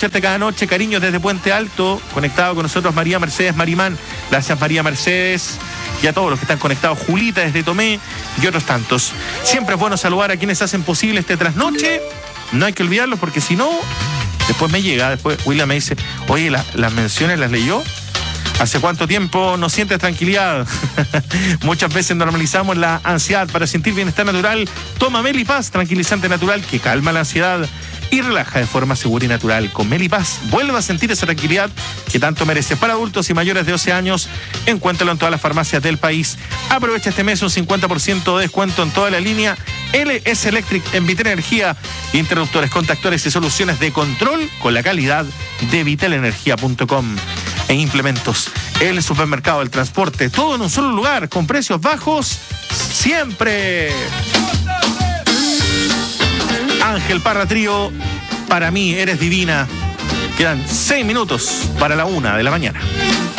escucharte cada noche. Cariños desde Puente Alto, conectado con nosotros María Mercedes Marimán. Gracias, María Mercedes. Y a todos los que están conectados, Julita desde Tomé y otros tantos. Siempre es bueno saludar a quienes hacen posible este trasnoche. No hay que olvidarlos porque si no, después me llega, después William me dice, oye, las menciones las leyó. ¿Hace cuánto tiempo no sientes tranquilidad? Muchas veces normalizamos la ansiedad. Para sentir bienestar natural, toma Melipaz, tranquilizante natural que calma la ansiedad y relaja de forma segura y natural. Con Melipaz, vuelve a sentir esa tranquilidad que tanto mereces. Para adultos y mayores de 12 años, encuéntralo en todas las farmacias del país. Aprovecha este mes un 50% de descuento en toda la línea LS Electric en Vitel Energía, interruptores, contactores y soluciones de control con la calidad de vitelenergia.com. E implementos, el supermercado, el transporte, todo en un solo lugar, con precios bajos, siempre. Ángel Parra Trío, para mí eres divina. Quedan 6 minutos para la 1 de la mañana.